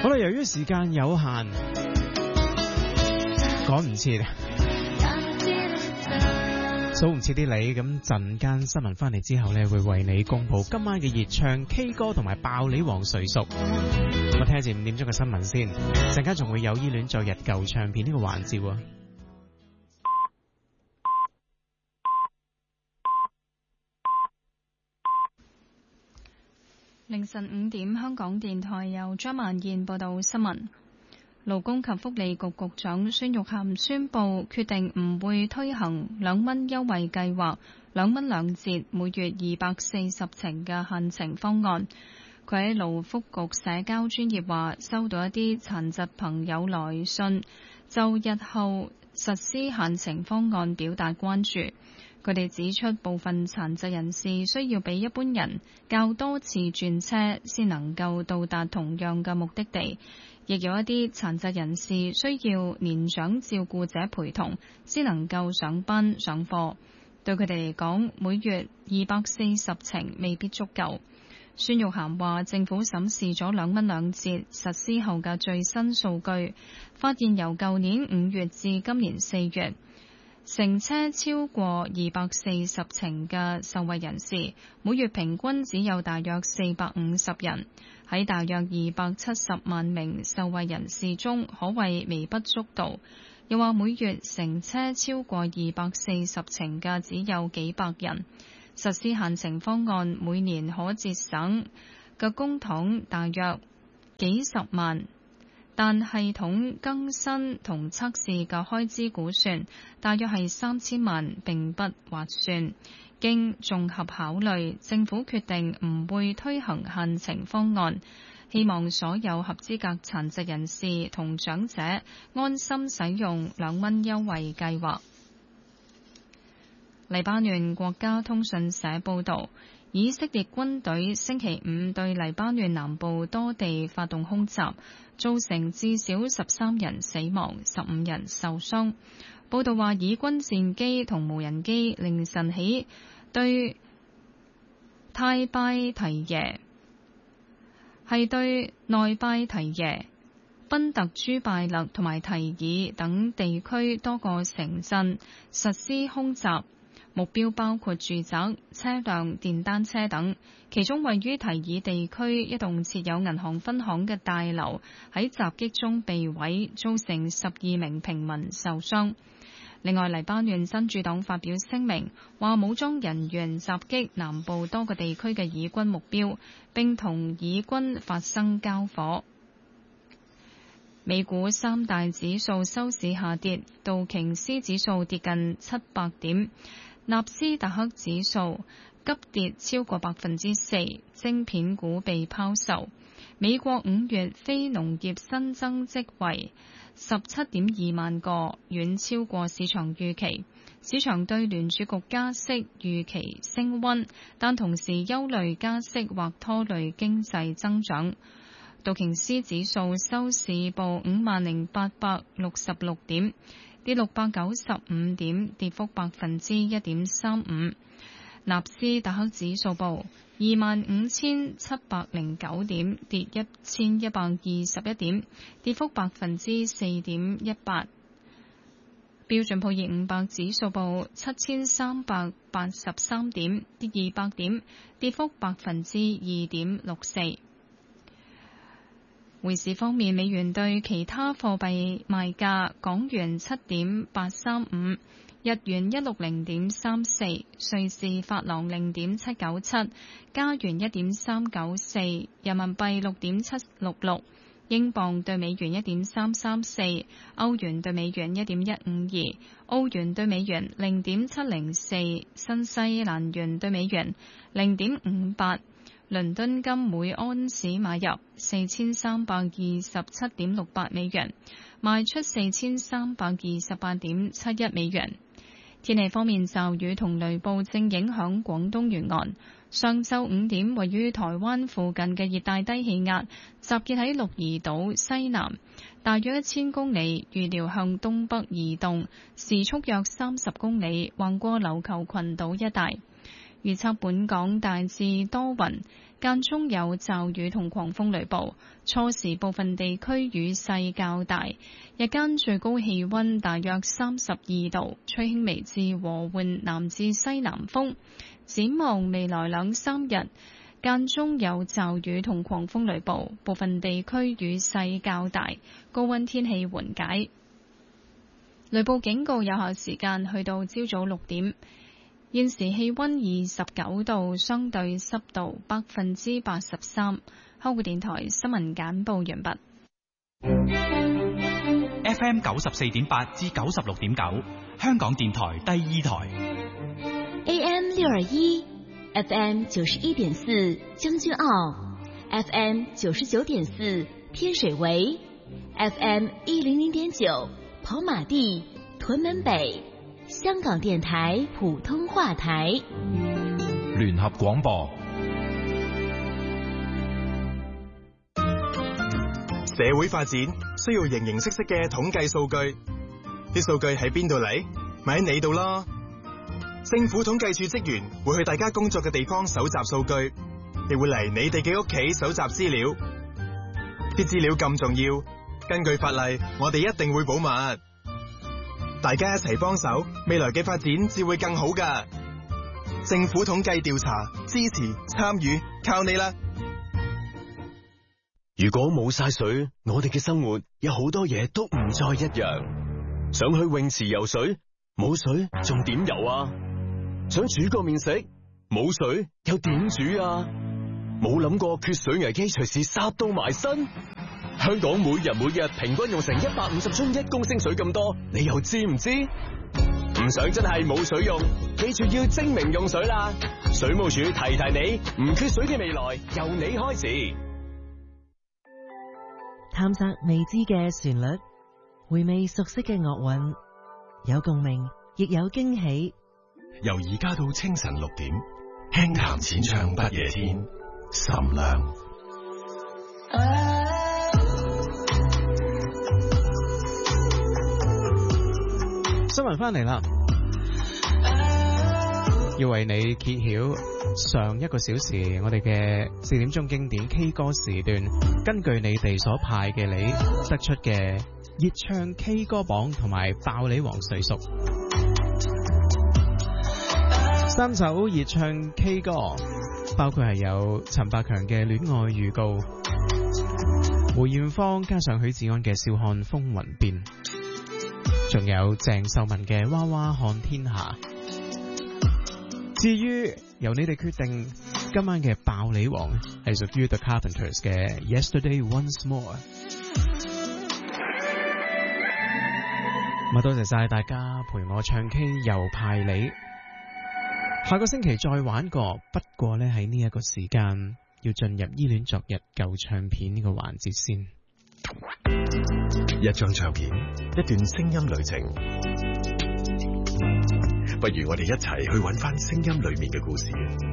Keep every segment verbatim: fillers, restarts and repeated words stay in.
好啦，由於時間有限，趕唔切，數唔切啲你，咁陣間新聞翻嚟之後呢，會為你公布今晚嘅熱唱 K 歌同埋爆你王誰屬。我聽下住五點鐘嘅新聞先，陣間仲會有依戀昨日舊唱片呢個環節喎。 凌晨五點，香港電台由張曼燕報道新聞。勞工及福利局局長孫玉菡宣布決定唔會推行兩蚊優惠計劃，兩蚊兩折，每月二百四十程嘅限程方案。佢喺勞福局社交專頁話，收到一啲殘疾朋友來信，就日後實施限程方案表達關注。佢哋指出，部分殘疾人士需要比一般人較多次轉車先能夠到達同樣嘅目的地，亦有一啲殘疾人士需要年長照顧者陪同先能夠上班上課。對佢哋嚟講，每月二百四十程未必足夠。孫玉菡話，政府審視咗兩蚊兩折實施後嘅最新數據，發現由舊年五月至今年四月，乘車超過二百四十程嘅受惠人士，每月平均只有大約四百五十人。喺大約二百七十萬名受惠人士中，可謂微不足道。又話每月乘車超過二百四十程嘅只有幾百人。實施限程方案每年可節省嘅公帑大約幾十萬，但系統更新同測試嘅開支估算大約係三千萬，並不劃算。經綜合考慮，政府決定唔會推行限程方案，希望所有合資格殘疾人士同長者安心使用兩蚊優惠計劃。黎巴嫩國家通訊社報導，以色列軍隊星期五對黎巴嫩南部多地發動空襲，造成至少十三人死亡，十五人受傷。報導話，以軍戰機同無人機凌晨起對泰拜提耶係對內拜提耶、賓特朱拜勒同埋提爾等地區多個城鎮實施空襲。目標包括住宅、車輛、電單車等。其中位於提爾地區一棟設有銀行分行嘅大樓喺襲擊中被毀，造成十二名平民受傷。另外，黎巴嫩真主黨發表聲明，話武裝人員襲擊南部多個地區嘅以軍目標，並同以軍發生交火。美股三大指數收市下跌，道瓊斯指數跌近七百點。納斯達克指數急跌超過百分之四，晶片股被拋售。美國五月非農業新增職位十七點二萬個，遠超過市場預期。市場對聯儲局加息預期升溫，但同時憂慮加息或拖累經濟增長。道瓊斯指數收市報五萬零八百六十六點，跌六百九十五點，跌幅百分之一點三五。納斯達克指數報二萬五千七百零九點，跌一千一百二十一點，跌幅百分之四點一八。標準普爾五百指數報七千三百八十三點，跌二百點，跌幅百分之二點六四。匯市方面，美元對其他貨幣賣價：港元七點八三五，日元一六零點三四，瑞士法郎零點七九七，加元一點三九四，人民幣六點七六六，英鎊對美元一點三三四，歐元對美元一點一五二，澳元對美元零點七零四，新西蘭元對美元零點五八。倫敦金每安士買入四千三百二十七點六八美元，賣出四千三百二十八點七一美元。天氣方面，驟雨同雷暴正影響廣東沿岸。上晝五點，位於台灣附近嘅熱帶低氣壓集結喺鹿兒島西南，大約一千公里，預料向東北移動，時速約三十公里，橫過琉球群島一帶。預測本港大致多雲， 間中有驟雨同狂風雷暴。初時部分地區雨勢較大，日間最高氣溫大約三十二度，吹輕微至和緩南至西南風。展望未來兩三日，間中有驟雨同狂風雷暴，部分地區雨勢較大，高溫天氣緩解。雷暴警告有效時間去到朝早六點。現時氣溫二十九度，相對濕度百分之八十三。香港電台新聞簡報完畢。 F M 九十四點八至九十六點九，香港電台第二台。 A M 六二一，F M 九十一點四將軍澳 ，F M 九十九點四天水圍 ，F M 一零零點九跑馬地屯門北，香港電台普通話台。 聯合廣播。 社會發展需要形形色色嘅統計數據，啲數據喺邊度嚟？咪喺你度咯。政府統計處職員會去大家工作嘅地方搜集數據，亦會嚟你哋嘅屋企搜集資料。啲資料咁重要，根據法例，我哋一定會保密。大家一齊幫手，未來嘅發展至會更好㗎。政府統計調查，支持參與，靠你啦！ 如果冇晒水，我哋嘅生活有好多嘢都唔再一樣。想去泳池游水，冇水仲點游啊？想煮個麵食，冇水又點煮啊？冇諗過缺水危機隨時殺到埋身。香港每日每日平均用成一百五十樽一公升水咁多，你又知唔知？唔想真係冇水用，記住要精明用水啦！水務署提提你，唔缺水嘅未來由你開始。 探索未知嘅旋律，回味熟悉嘅樂韻，有共鳴，亦有驚喜。 由而家到清晨六點，輕談淺唱不夜天，岑亮。 新聞翻嚟啦，要為你揭曉上一個小時我哋嘅四點鐘經典 K 歌時段，根據你哋所派嘅你得出嘅熱唱 K 歌榜同埋爆你王誰屬三首熱唱 K 歌，包括係有陳百強嘅戀愛預告，梅艷芳加上許志安嘅笑看風雲變，仲有鄭秀文嘅娃娃看天下。至於由你哋決定今晚嘅爆你王係屬於 The Carpenters 嘅 Yesterday Once More。咁多謝晒大家陪我唱 K 又派你，下個星期再玩過。不過呢，喺呢一個時間要進入依戀昨日舊唱片呢個環節先。 一張唱片，一段聲音旅程，不如我哋一齊去揾翻聲音裏面嘅故事。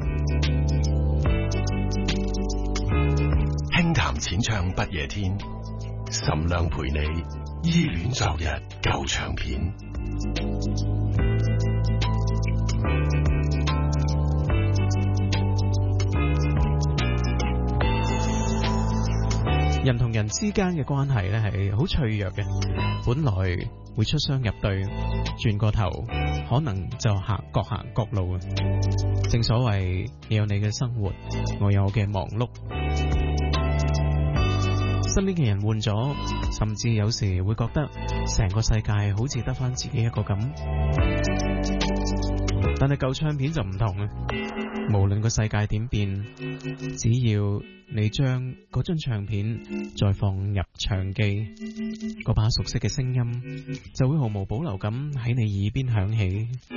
輕談淺唱不夜天，岑亮陪你依戀昨日舊唱片。 人同人之間嘅關係咧係好脆弱嘅，本來會出雙入對，轉個頭可能就行各行各路啊！正所謂你有你嘅生活，我有我嘅忙碌，身邊嘅人換咗，甚至有時會覺得成個世界好似得返自己一個咁。但係舊唱片就唔同啊！無論個世界點變，只要你將嗰張唱片再放入唱機，嗰把熟悉嘅聲音就會毫無保留咁喺你耳邊響起。